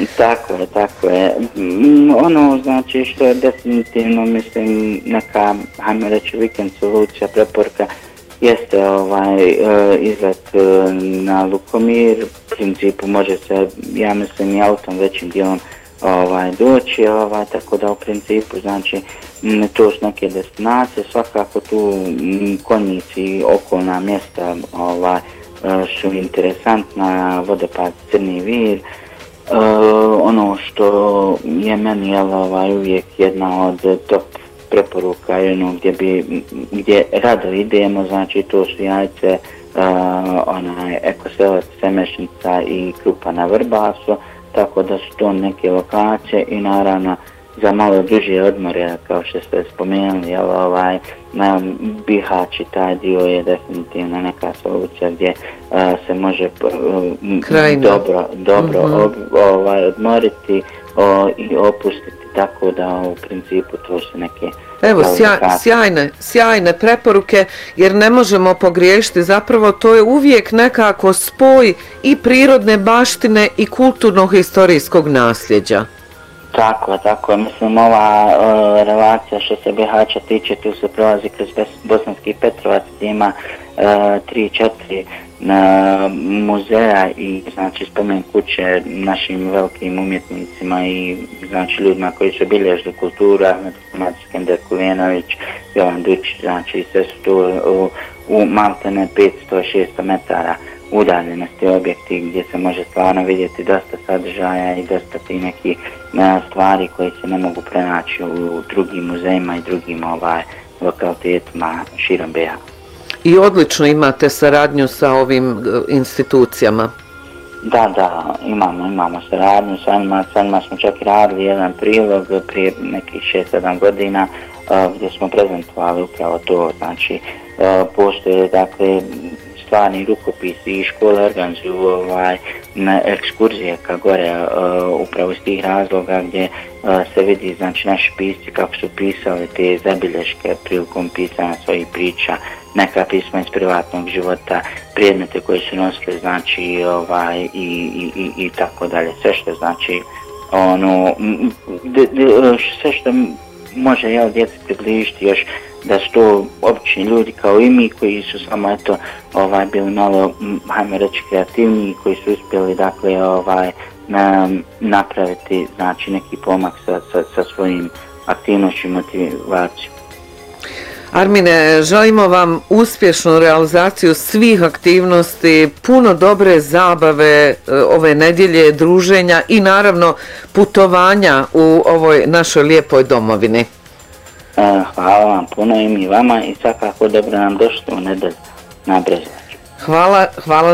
Tako je. Ono znači što je definitivno mislim neka, hajmo reći, vikend solucija, preporuka jeste izlet na Lukomir. U principu može se, ja mislim, i autom većim dijelom doći, tako da u principu znači to su neke destinacije, svakako tu Konjici, okolna mjesta su interesantna, vodopad Crni Vir. Ono što je meni uvijek jedna od top preporuka, gdje rado idemo, znači to su Jajce, Ekoselac, Semešnica i Krupa na Vrbasu, tako da su to neke lokacije i naravno za malo duže odmore, kao što ste spomenuli, Bihać i taj dio je definitivno neka solucija gdje se može dobro odmoriti i opustiti, tako da u principu to su neke... Evo, sjajne preporuke, jer ne možemo pogriješiti, zapravo to je uvijek nekako spoj i prirodne baštine i kulturno-historijskog nasljeđa. Tako, mislim ova relacija što se Bihaća tiče, tu se prolazi kroz Bosanski Petrovac, gdje ima 3-4 muzeja i znači spomen kuće našim velikim umjetnicima i znači ljudima koji su obilježili kulturu, Skender Kulenović, Jovan Dučić, znači sve su tu u maltene 500-600 metara udaljenosti objekti gdje se može stvarno vidjeti dosta sadržaja i dosta ti neki stvari koje se ne mogu pronaći u drugim muzejima i drugim lokalitetima širom BiH. I odlično imate saradnju sa ovim institucijama. Da, imamo saradnju, sa njima smo čak i radili jedan prilog prije nekih 6-7 godina gdje smo prezentovali upravo to, znači postoje dakle stvarni rukopisi i škole organizuju ekskurzije ka gore upravo iz tih razloga gdje se vidi znači naši pisci kako su pisali te zabilješke prilikom pisanja svojih priča, neka pisma iz privatnog života, predmete koje su nosili znači i tako dalje, sve što znači sve što može djeci približiti još da su to obični ljudi kao i mi koji su samo bili malo, hajmo reći, kreativniji, koji su uspjeli dakle napraviti znači neki pomak sa svojim aktivnošću i motivacijom. Armine, želimo vam uspješnu realizaciju svih aktivnosti, puno dobre zabave ove nedjelje, druženja i naravno putovanja u ovoj našoj lijepoj domovini. Hvala vam puno i mi vama i svakako dobro nam došli u nedelju na Brezovaču. Hvala